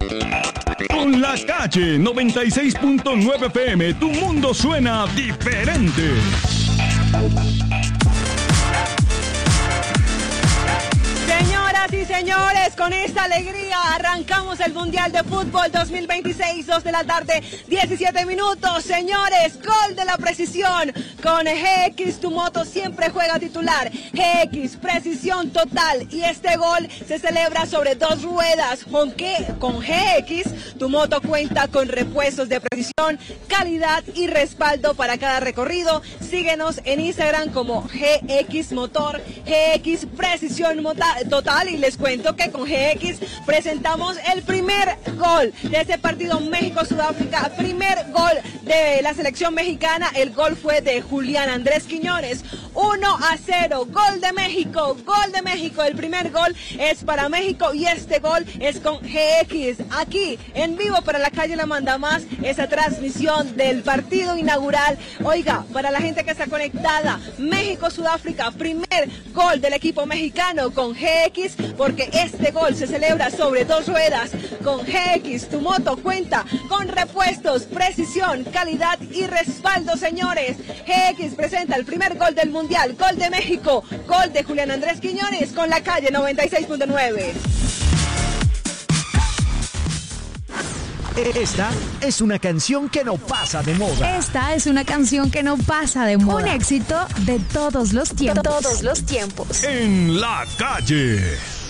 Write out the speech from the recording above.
Con La Calle 96.9 FM, tu mundo suena diferente. Señoras y señores, con esta alegría arrancamos el Mundial de Fútbol 2026, 2 de la tarde, 17 minutos. Señores, gol de la precisión. Con GX, tu moto siempre juega titular. GX, precisión total. Y este gol se celebra sobre 2 ruedas. Con GX, tu moto cuenta con repuestos de precisión, calidad y respaldo para cada recorrido. Síguenos en Instagram como GX Motor, GX Precisión Total. Y les cuento que con GX presentamos el primer gol de este partido México-Sudáfrica. Primer gol de la selección mexicana. El gol fue de Julián Andrés Quiñones. 1-0, gol de México, gol de México. El primer gol es para México y este gol es con GX. Aquí en vivo para La Calle La Manda Más, esa transmisión del partido inaugural. Oiga, para la gente que está conectada, México-Sudáfrica, primer gol del equipo mexicano con GX, porque este gol se celebra sobre 2 ruedas. Con GX, tu moto cuenta con repuestos, precisión, calidad y respaldo, señores. GX presenta el primer gol del Mundial, gol de México, gol de Julián Andrés Quiñones con La Calle 96.9. Esta es una canción que no pasa de moda. Esta es una canción que no pasa de moda. Un éxito de todos los tiempos. En La Calle.